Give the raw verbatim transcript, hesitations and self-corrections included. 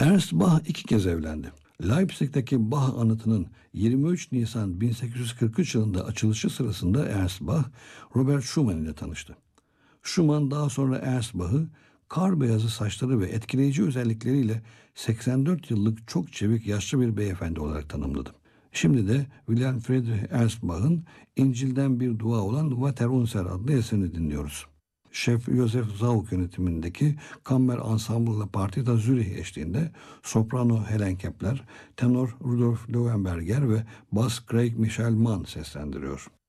Ernst Bach iki kez evlendi. Leipzig'teki Bach anıtının yirmi üç Nisan bin sekiz yüz kırk üç yılında açılışı sırasında Ernst Bach, Robert Schumann ile tanıştı. Schumann daha sonra Ernst Bach'ı kar beyazı saçları ve etkileyici özellikleriyle seksen dört yıllık çok çevik yaşlı bir beyefendi olarak tanımladı. Şimdi de Wilhelm Friedrich Ernst Bach'ın İncil'den bir dua olan Vater Unser adlı eserini dinliyoruz. Şef Josef Zauk yönetimindeki Kammer Ensemble'la Partita Zürich eşliğinde soprano Helen Kepler, tenor Rudolf Löwenberger ve bas Craig Michel Mann seslendiriyor.